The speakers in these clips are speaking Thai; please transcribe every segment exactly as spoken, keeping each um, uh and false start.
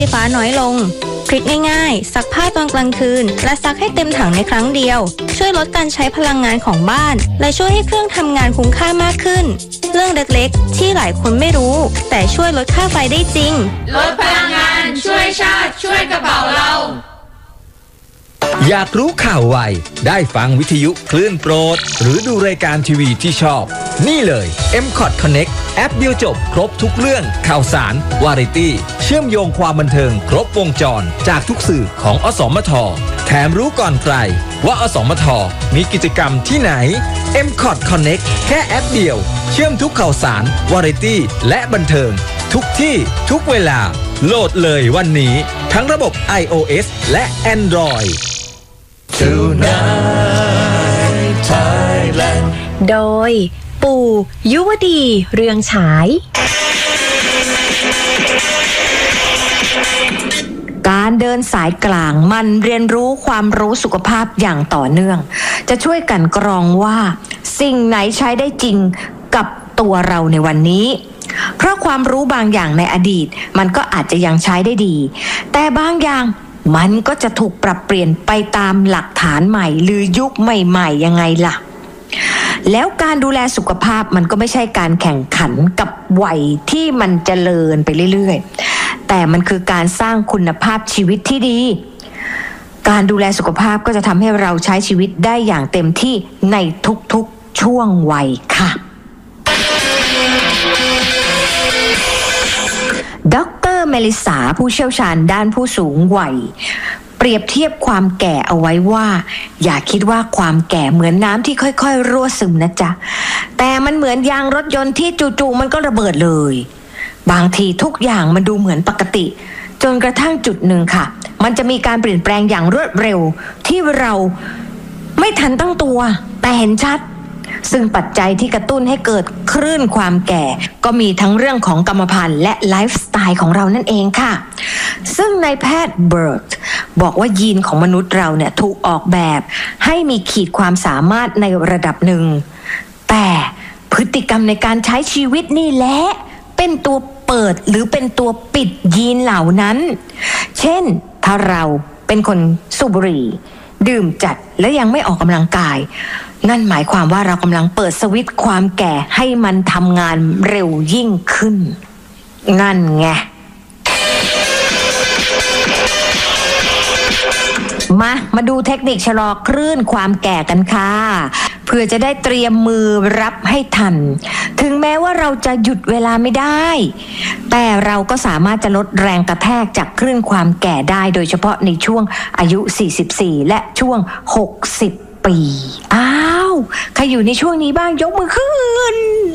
ไฟฟ้าน้อยลงทริคง่ายๆซักผ้าตอนกลางคืนและซักให้เต็มถังในครั้งเดียวช่วยลดการใช้พลังงานของบ้านและช่วยให้เครื่องทำงานคุ้มค่ามากขึ้นเรื่องเล็กๆที่หลายคนไม่รู้แต่ช่วยลดค่าไฟได้จริงลดพลังงานช่วยชาติช่วยกระเป๋าเราอยากรู้ข่าวไวได้ฟังวิทยุคลื่นโปรดหรือดูรายการทีวีที่ชอบนี่เลย เอ็ม คอท Connect แอปเดียวจบครบทุกเรื่องข่าวสารวาไรตี้เชื่อมโยงความบันเทิงครบวงจรจากทุกสื่อของอสมทแถมรู้ก่อนใครว่าอสมทมีกิจกรรมที่ไหน เอ็ม คอท Connect แค่แอปเดียวเชื่อมทุกข่าวสารวาไรตี้และบันเทิงทุกที่ทุกเวลาโหลดเลยวันนี้ทั้งระบบ iOS และ Android Tonight Thailand โดยปู่ยุวดีเรืองฉายการเดินสายกลางมันเรียนรู้ความรู้สุขภาพอย่างต่อเนื่องจะช่วยกันกรองว่าสิ่งไหนใช้ได้จริงกับตัวเราในวันนี้เพราะความรู้บางอย่างในอดีตมันก็อาจจะยังใช้ได้ดีแต่บางอย่างมันก็จะถูกปรับเปลี่ยนไปตามหลักฐานใหม่หรือยุคใหม่ๆยังไงล่ะแล้วการดูแลสุขภาพมันก็ไม่ใช่การแข่งขันกับวัยที่มันเจริญไปเรื่อยๆแต่มันคือการสร้างคุณภาพชีวิตที่ดีการดูแลสุขภาพก็จะทำให้เราใช้ชีวิตได้อย่างเต็มที่ในทุกๆช่วงวัยค่ะดร.เมลิสาผู้เชี่ยวชาญด้านผู้สูงวัยเปรียบเทียบความแก่เอาไว้ว่าอย่าคิดว่าความแก่เหมือนน้ำที่ค่อยๆรั่วซึมนะจ๊ะแต่มันเหมือนยางรถยนต์ที่จู่ๆมันก็ระเบิดเลยบางทีทุกอย่างมันดูเหมือนปกติจนกระทั่งจุดหนึ่งค่ะมันจะมีการเปลี่ยนแปลงอย่างรวดเร็วที่เราไม่ทันตั้งตัวแต่เห็นชัดซึ่งปัจจัยที่กระตุ้นให้เกิดคลื่นความแก่ก็มีทั้งเรื่องของกรรมพันธุ์และไลฟ์สไตล์ของเรานั่นเองค่ะซึ่งนายแพทย์เบิร์กบอกว่ายีนของมนุษย์เราเนี่ยถูกออกแบบให้มีขีดความสามารถในระดับหนึ่งแต่พฤติกรรมในการใช้ชีวิตนี่แหละเป็นตัวเปิดหรือเป็นตัวปิดยีนเหล่านั้นเช่นถ้าเราเป็นคนสูบบุหรี่ดื่มจัดและยังไม่ออกกำลังกายนั่นหมายความว่าเรากำลังเปิดสวิตช์ความแก่ให้มันทำงานเร็วยิ่งขึ้นนั่นไงมามาดูเทคนิคชะลอคลื่นความแก่กันค่ะเพื่อจะได้เตรียมมือรับให้ทันถึงแม้ว่าเราจะหยุดเวลาไม่ได้แต่เราก็สามารถจะลดแรงกระแทกจากคลื่นความแก่ได้โดยเฉพาะในช่วงอายุสี่สิบสี่และช่วงหกสิบปีอ้าวใครอยู่ในช่วงนี้บ้างยกมือขึ้น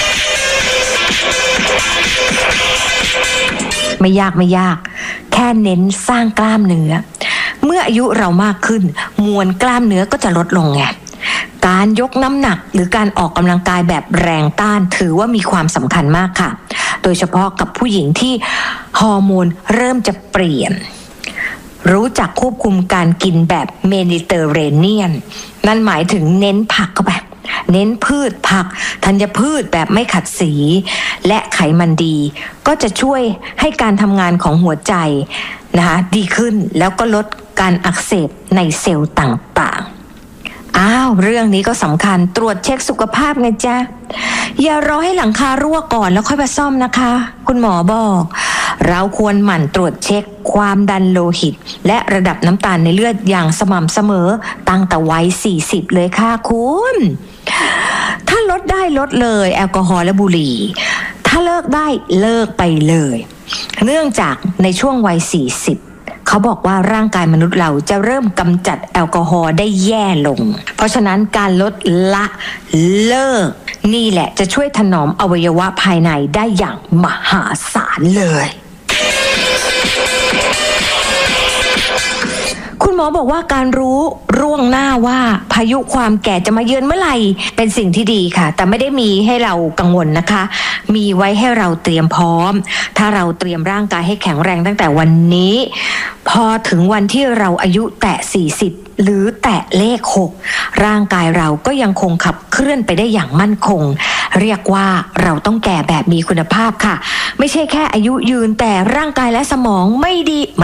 ไม่ยากไม่ยากแค่เน้นสร้างกล้ามเนื้อเมื่ออายุเรามากขึ้นมวลกล้ามเนื้อก็จะลดลงไงการยกน้ำหนักหรือการออกกำลังกายแบบแรงต้านถือว่ามีความสำคัญมากค่ะโดยเฉพาะกับผู้หญิงที่ฮอร์โมนเริ่มจะเปลี่ยนรู้จักควบคุมการกินแบบเมดิเตอร์เรเนียนนั่นหมายถึงเน้นผักเข้าไปเน้นพืชผักธัญพืชแบบไม่ขัดสีและไขมันดีก็จะช่วยให้การทำงานของหัวใจนะคะดีขึ้นแล้วก็ลดการอักเสบในเซลล์ต่างๆอ้าวเรื่องนี้ก็สำคัญตรวจเช็คสุขภาพไงจ๊ะอย่ารอให้หลังคารั่วก่อนแล้วค่อยมาซ่อมนะคะคุณหมอบอกเราควรหมั่นตรวจเช็คความดันโลหิตและระดับน้ำตาลในเลือดอย่างสม่ำเสมอตั้งแต่วัยสี่สิบเลยค่ะคุณถ้าลดได้ลดเลยแอลกอฮอล์และบุหรี่ถ้าเลิกได้เลิกไปเลยเนื่องจากในช่วงวัยสี่สิบเขาบอกว่าร่างกายมนุษย์เราจะเริ่มกำจัดแอลกอฮอล์ได้แย่ลงเพราะฉะนั้นการลดละเลิกนี่แหละจะช่วยถนอมอวัยวะภายในได้อย่างมหาศาลเลยคุณหมอบอกว่าการรู้ล่วงหน้าว่าพายุความแก่จะมาเยือนเมื่อไหร่เป็นสิ่งที่ดีค่ะแต่ไม่ได้มีให้เรากังวลนะคะมีไว้ให้เราเตรียมพร้อมถ้าเราเตรียมร่างกายให้แข็งแรงตั้งแต่วันนี้พอถึงวันที่เราอายุแตะสี่สิบหรือแตะเลขหกร่างกายเราก็ยังคงขับเคลื่อนไปได้อย่างมั่นคงเรียกว่าเราต้องแก่แบบมีคุณภาพค่ะไม่ใช่แค่อายุยืนแต่ร่างกายและสมองไม่ดี